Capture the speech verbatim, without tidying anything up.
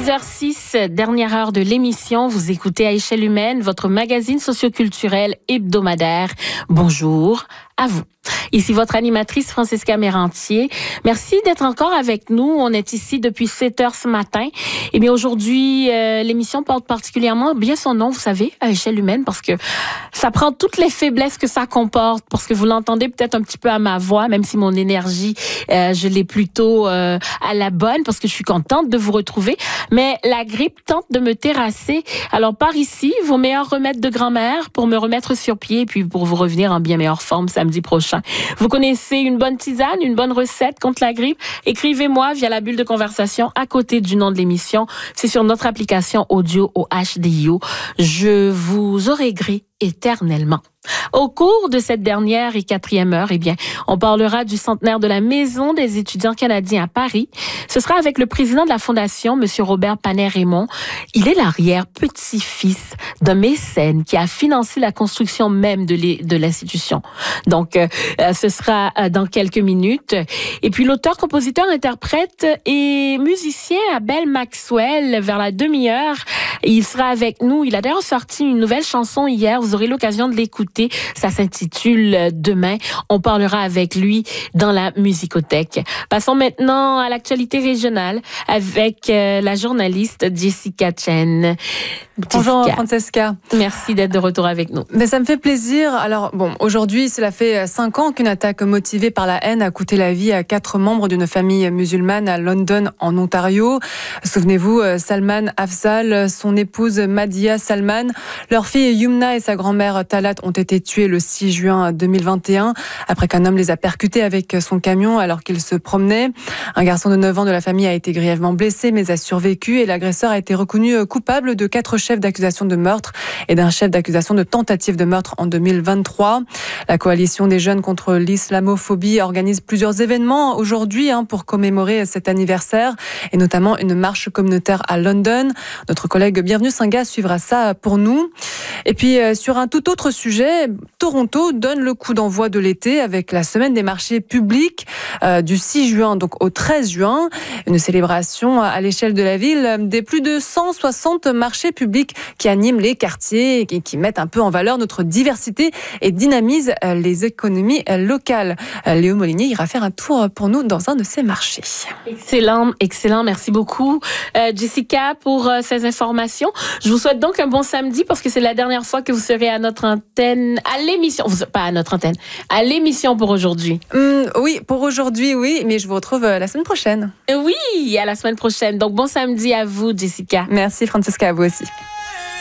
dix heures six, dernière heure de l'émission. Vous écoutez À échelle humaine, votre magazine socioculturel hebdomadaire. Bonjour à vous. Ici votre animatrice Francesca Mérantier. Merci d'être encore avec nous. On est ici depuis sept heures ce matin. Et bien aujourd'hui, euh, l'émission porte particulièrement bien son nom, vous savez, À échelle humaine, parce que ça prend toutes les faiblesses que ça comporte, parce que vous l'entendez peut-être un petit peu à ma voix, même si mon énergie, euh, je l'ai plutôt euh, à la bonne, parce que je suis contente de vous retrouver. Mais la grippe tente de me terrasser. Alors par ici, vos meilleurs remèdes de grand-mère pour me remettre sur pied et puis pour vous revenir en bien meilleure forme samedi prochain. Vous connaissez une bonne tisane, une bonne recette contre la grippe? Écrivez-moi via la bulle de conversation à côté du nom de l'émission. C'est sur notre application audio au H D I O. Je vous aurai gré éternellement. Au cours de cette dernière et quatrième heure, eh bien, on parlera du centenaire de la Maison des étudiants canadiens à Paris. Ce sera avec le président de la Fondation, M. Robert Panay-Raymond. Il est l'arrière-petit-fils d'un mécène qui a financé la construction même de l'institution. Donc, euh, ce sera dans quelques minutes. Et puis, l'auteur, compositeur, interprète et musicien Abel Maxwell, vers la demi-heure, il sera avec nous. Il a d'ailleurs sorti une nouvelle chanson hier. Vous aurez l'occasion de l'écouter. Ça s'intitule Demain. On parlera avec lui dans la musicothèque. Passons maintenant à l'actualité régionale avec euh, la journaliste Jessica Chen. Bonjour Francesca. Merci d'être de retour avec nous. Mais ça me fait plaisir. Alors bon, aujourd'hui, cela fait cinq ans qu'une attaque motivée par la haine a coûté la vie à quatre membres d'une famille musulmane à London, en Ontario. Souvenez-vous, Salman Afzal, son épouse Madia Salman, leur fille Yumna et sa grand-mère Talat ont été tués le six juin deux mille vingt et un après qu'un homme les a percutés avec son camion alors qu'ils se promenaient. Un garçon de neuf ans de la famille a été grièvement blessé mais a survécu et l'agresseur a été reconnu coupable de quatre chefs d'accusation de meurtre et d'un chef d'accusation de tentative de meurtre en deux mille vingt-trois. La coalition des jeunes contre l'islamophobie organise plusieurs événements aujourd'hui hein, pour commémorer cet anniversaire et notamment une marche communautaire à London. Notre collègue Bienvenue Singa suivra ça pour nous. Et puis euh, sur un tout autre sujet, Toronto donne le coup d'envoi de l'été avec la semaine des marchés publics euh, du six juin donc au treize juin. Une célébration à l'échelle de la ville des plus de cent soixante marchés publics qui animent les quartiers et qui mettent un peu en valeur notre diversité et dynamisent les économies locales. Léo Molinier ira faire un tour pour nous dans un de ces marchés. Excellent, excellent. Merci beaucoup, euh, Jessica, pour euh, ces informations. Je vous souhaite donc un bon samedi parce que c'est la dernière fois que vous serez à notre antenne, à l'émission, pas à notre antenne, à l'émission pour aujourd'hui. Hum, oui, pour aujourd'hui, oui, mais je vous retrouve la semaine prochaine. Oui, à la semaine prochaine. Donc, bon samedi à vous, Jessica. Merci, Francesca, à vous aussi.